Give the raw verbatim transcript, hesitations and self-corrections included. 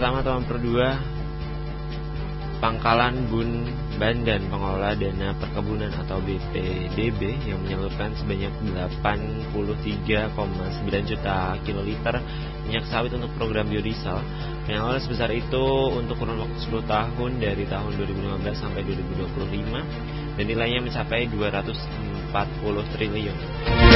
pertama atau nomor dua, Pangkalan Bun Bandan, pengelola dana perkebunan atau B P D B yang menyalurkan sebanyak delapan puluh tiga koma sembilan juta kiloliter minyak sawit untuk program biodiesel. Penyaluran sebesar itu untuk kurun waktu sepuluh tahun dari tahun dua ribu lima belas sampai dua ribu dua puluh lima dan nilainya mencapai dua ratus empat puluh triliun.